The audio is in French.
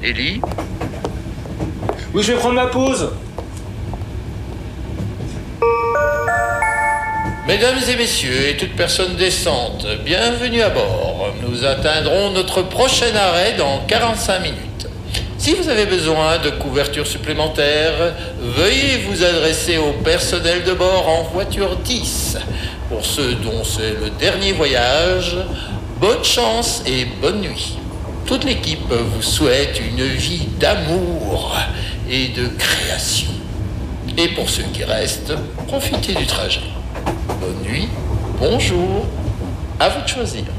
Ellie? Oui, je vais prendre ma pause. Mesdames et messieurs et toute personne décente, bienvenue à bord. Nous atteindrons notre prochain arrêt dans 45 minutes. Si vous avez besoin de couverture supplémentaire, veuillez vous adresser au personnel de bord en voiture 10. Pour ceux dont c'est le dernier voyage, bonne chance et bonne nuit. Toute l'équipe vous souhaite une vie d'amour et de création. Et pour ceux qui restent, profitez du trajet. Bonne nuit, bonjour, à vous de choisir.